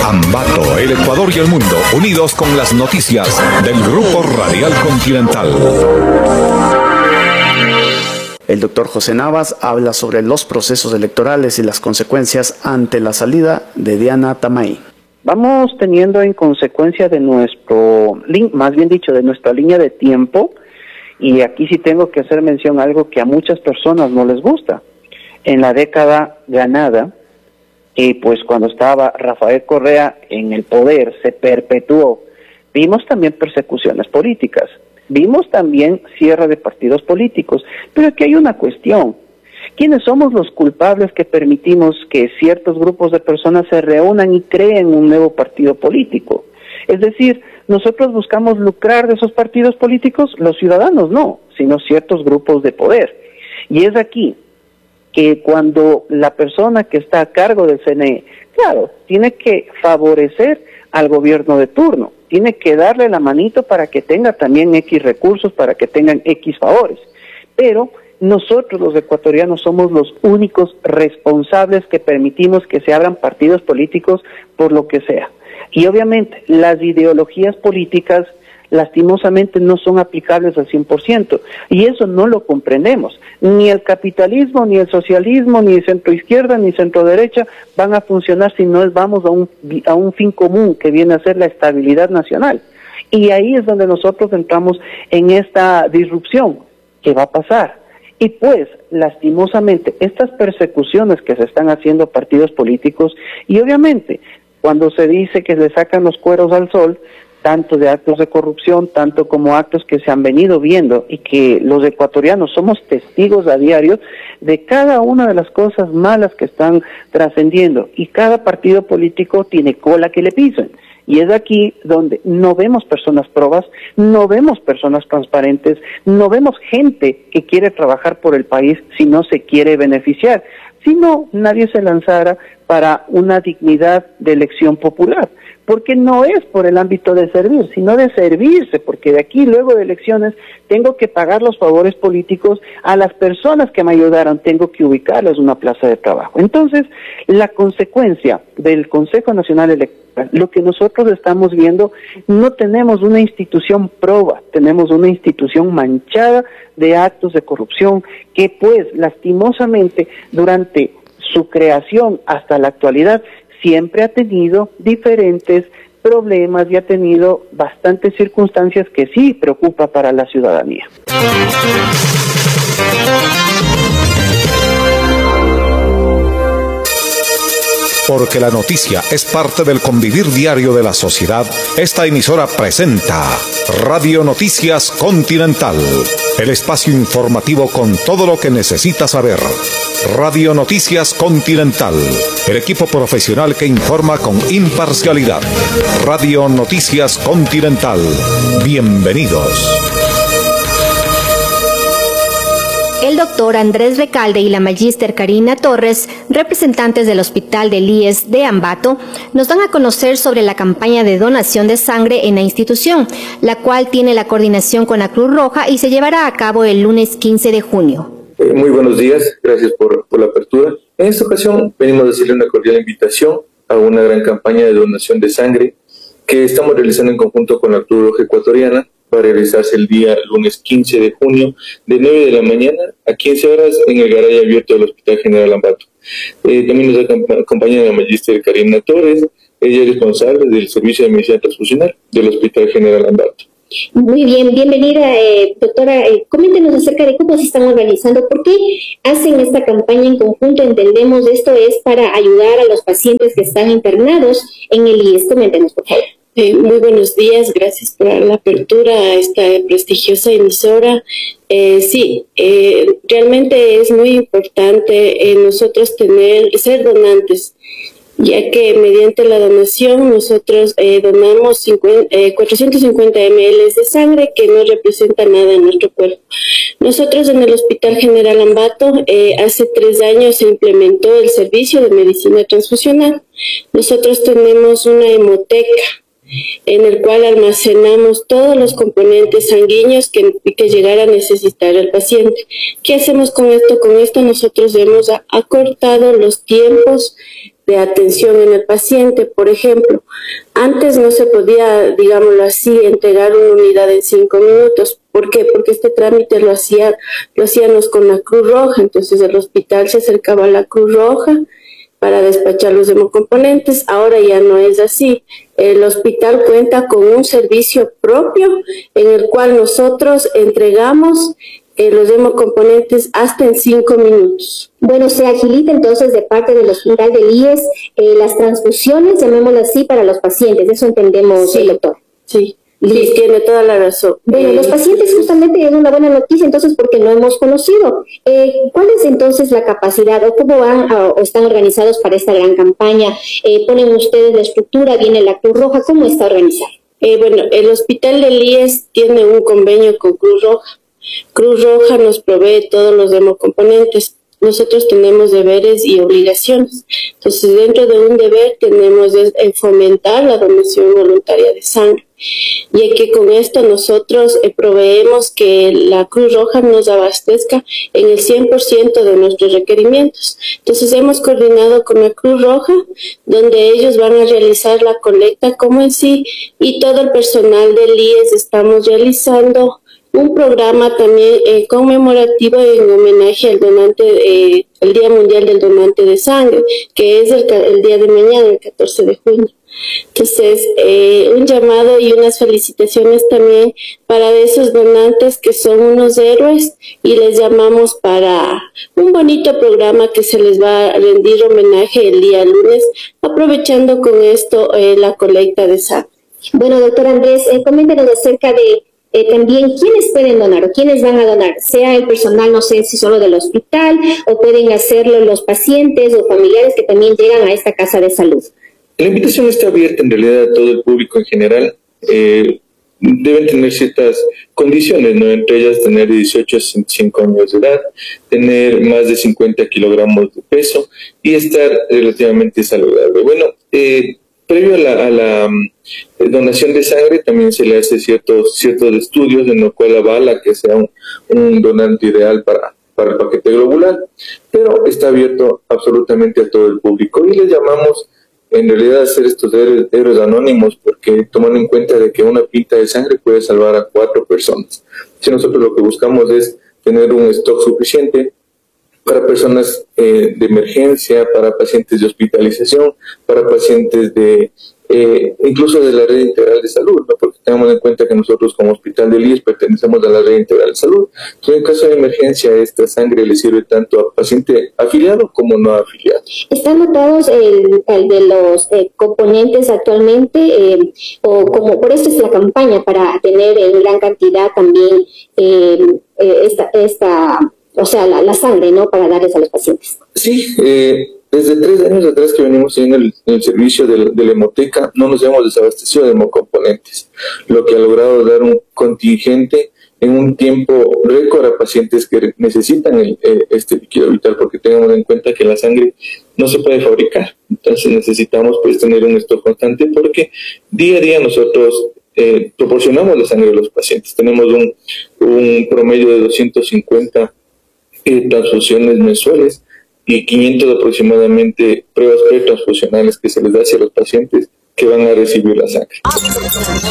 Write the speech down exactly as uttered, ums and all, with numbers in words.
Ambato, el Ecuador y el mundo, unidos con las noticias del Grupo Radial Continental. El doctor José Navas habla sobre los procesos electorales y las consecuencias ante la salida de Diana Tamay. Vamos teniendo en consecuencia de nuestro, más bien dicho, de nuestra línea de tiempo, y aquí sí tengo que hacer mención a algo que a muchas personas no les gusta. En la década ganada, y pues cuando estaba Rafael Correa en el poder, se perpetuó. Vimos también persecuciones políticas, vimos también cierre de partidos políticos, pero aquí hay una cuestión. ¿Quiénes somos los culpables que permitimos que ciertos grupos de personas se reúnan y creen un nuevo partido político? Es decir, nosotros buscamos lucrar de esos partidos políticos, los ciudadanos no, sino ciertos grupos de poder. Y es aquí que cuando la persona que está a cargo del C N E, claro, tiene que favorecer al gobierno de turno, tiene que darle la manito para que tenga también X recursos, para que tengan X favores, pero nosotros los ecuatorianos somos los únicos responsables que permitimos que se abran partidos políticos por lo que sea. Y obviamente las ideologías políticas lastimosamente no son aplicables al cien por ciento, y eso no lo comprendemos. Ni el capitalismo, ni el socialismo, ni centro izquierda, ni centro derecha van a funcionar si no vamos a un, a un fin común que viene a ser la estabilidad nacional. Y ahí es donde nosotros entramos en esta disrupción que va a pasar. Y pues, lastimosamente, estas persecuciones que se están haciendo a partidos políticos, y obviamente, cuando se dice que le sacan los cueros al sol, tanto de actos de corrupción, tanto como actos que se han venido viendo y que los ecuatorianos somos testigos a diario de cada una de las cosas malas que están trascendiendo, y cada partido político tiene cola que le pisen. Y es aquí donde no vemos personas probas, no vemos personas transparentes, no vemos gente que quiere trabajar por el país si no se quiere beneficiar. Si no, nadie se lanzara para una dignidad de elección popular, porque no es por el ámbito de servir, sino de servirse, porque de aquí luego de elecciones tengo que pagar los favores políticos a las personas que me ayudaron, tengo que ubicarles una plaza de trabajo. Entonces, la consecuencia del Consejo Nacional Electoral, lo que nosotros estamos viendo, no tenemos una institución proba, tenemos una institución manchada de actos de corrupción que pues lastimosamente durante su creación hasta la actualidad siempre ha tenido diferentes problemas y ha tenido bastantes circunstancias que sí preocupa para la ciudadanía. Porque la noticia es parte del convivir diario de la sociedad, esta emisora presenta Radio Noticias Continental, el espacio informativo con todo lo que necesitas saber. Radio Noticias Continental, el equipo profesional que informa con imparcialidad. Radio Noticias Continental, bienvenidos. El doctor Andrés Recalde y la magíster Karina Torres, representantes del Hospital del I E S de Ambato, nos dan a conocer sobre la campaña de donación de sangre en la institución, la cual tiene la coordinación con la Cruz Roja y se llevará a cabo el lunes quince de junio. Eh, muy buenos días, gracias por, por la apertura. En esta ocasión venimos a hacerle una cordial invitación a una gran campaña de donación de sangre que estamos realizando en conjunto con la Cruz Roja Ecuatoriana. Va a realizarse el día lunes quince de junio de nueve de la mañana a quince horas en el garaje abierto del Hospital General Ambato. Eh, también nos acompaña la magíster Karina Torres, ella es responsable del Servicio de Medicina Transfusional del Hospital General Ambato. Muy bien, bienvenida, eh, doctora. Eh, coméntenos acerca de cómo se están organizando, por qué hacen esta campaña en conjunto. Entendemos esto es para ayudar a los pacientes que están internados en el I E S. Coméntenos, por favor. Eh, muy buenos días, gracias por la apertura a esta prestigiosa emisora. Eh, sí, eh, realmente es muy importante eh, nosotros tener, ser donantes, ya que mediante la donación nosotros eh, donamos cincuenta, eh, cuatrocientos cincuenta mililitros de sangre, que no representa nada en nuestro cuerpo. Nosotros en el Hospital General Ambato eh, hace tres años se implementó el servicio de medicina transfusional. Nosotros tenemos una hemoteca en el cual almacenamos todos los componentes sanguíneos que, que llegara a necesitar el paciente. ¿Qué hacemos con esto? Con esto nosotros hemos acortado los tiempos de atención en el paciente. Por ejemplo, antes no se podía, digámoslo así, entregar una unidad en cinco minutos. ¿Por qué? Porque este trámite lo, hacía, lo hacíamos con la Cruz Roja. Entonces el hospital se acercaba a la Cruz Roja para despachar los hemocomponentes. Ahora ya no es así. El hospital cuenta con un servicio propio en el cual nosotros entregamos eh, los hemocomponentes hasta en cinco minutos. Bueno, se agilita entonces de parte del hospital del I E S eh, las transfusiones, llamémoslo así, para los pacientes. Eso entendemos, sí, doctor. Sí. Sí, tiene toda la razón. Bueno, los pacientes justamente es una buena noticia entonces porque no hemos conocido. Eh, ¿Cuál es entonces la capacidad o cómo van o, o están organizados para esta gran campaña? Eh, ¿Ponen ustedes la estructura, viene la Cruz Roja? ¿Cómo está organizado? Eh, bueno, el hospital del I E S tiene un convenio con Cruz Roja. Cruz Roja nos provee todos los hemocomponentes. Nosotros tenemos deberes y obligaciones. Entonces, dentro de un deber tenemos de fomentar la donación voluntaria de sangre, ya que con esto nosotros eh, proveemos que la Cruz Roja nos abastezca en el cien por ciento de nuestros requerimientos. Entonces, hemos coordinado con la Cruz Roja, donde ellos van a realizar la colecta como en sí, y todo el personal del I E S estamos realizando un programa también eh, conmemorativo en homenaje al donante, eh, el Día Mundial del Donante de Sangre, que es el, el día de mañana, el catorce de junio. Entonces, eh, un llamado y unas felicitaciones también para esos donantes que son unos héroes, y les llamamos para un bonito programa que se les va a rendir homenaje el día lunes, aprovechando con esto eh, la colecta de sangre. Bueno, doctor Andrés, eh, coméntenos acerca de Eh, también quiénes pueden donar o quiénes van a donar, sea el personal, no sé si solo del hospital, o pueden hacerlo los pacientes o familiares que también llegan a esta casa de salud. La invitación está abierta en realidad a todo el público en general. Eh, deben tener ciertas condiciones, ¿no? Entre ellas tener dieciocho a sesenta y cinco años de edad, tener más de cincuenta kilogramos de peso y estar relativamente saludable. Bueno, eh, previo a la, a la um, donación de sangre también se le hace ciertos ciertos estudios en los cuales avala que sea un, un donante ideal para, para el paquete globular, pero está abierto absolutamente a todo el público y les llamamos en realidad a hacer estos héroes, héroes anónimos, porque tomando en cuenta de que una pinta de sangre puede salvar a cuatro personas. Si nosotros lo que buscamos es tener un stock suficiente para personas eh, de emergencia, para pacientes de hospitalización, para pacientes de eh, incluso de la red integral de salud, ¿no? Porque tenemos en cuenta que nosotros como hospital del I E S pertenecemos a la red integral de salud. Entonces, en caso de emergencia, esta sangre le sirve tanto a paciente afiliado como no afiliado. ¿Están notados el, el de los eh, componentes actualmente? Eh, o como por eso es la campaña, para tener en gran cantidad también eh, eh, esta... esta o sea, la, la sangre, ¿no?, para darles a los pacientes. Sí, eh, desde tres años atrás que venimos en el, en el servicio de, de la hemoteca, no nos hemos desabastecido de hemocomponentes, lo que ha logrado dar un contingente en un tiempo récord a pacientes que necesitan el, eh, este líquido vital, porque tengamos en cuenta que la sangre no se puede fabricar, entonces necesitamos pues tener un stock constante, porque día a día nosotros eh, proporcionamos la sangre a los pacientes. Tenemos un, un promedio de doscientas cincuenta transfusiones mensuales y quinientas aproximadamente pruebas pretransfusionales que se les da hacia los pacientes que van a recibir la sangre.